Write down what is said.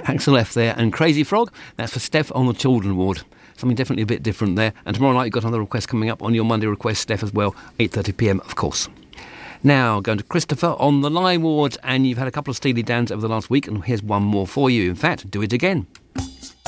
Axel F there, and Crazy Frog, that's for Steph on the Children Ward. Something definitely a bit different there. And tomorrow night you've got another request coming up on your Monday request, Steph, as well, 8:30pm, of course. Now, going to Christopher on the Lime Ward, and you've had a couple of Steely Dans over the last week, and here's one more for you. In fact, do it again.